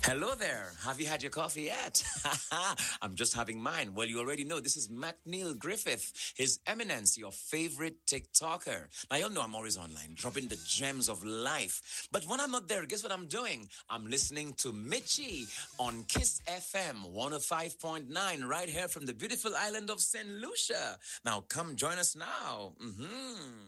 Hello there. Have you had your coffee yet? I'm just having mine. Well, you already know this is Matt Neil Griffith, His Eminence, your favorite TikToker. Now, you all know I'm always online, dropping the gems of life. But when I'm not there, guess what I'm doing? I'm listening to Michi on Kiss FM 105.9, right here from the beautiful island of St. Lucia. Now, come join us now.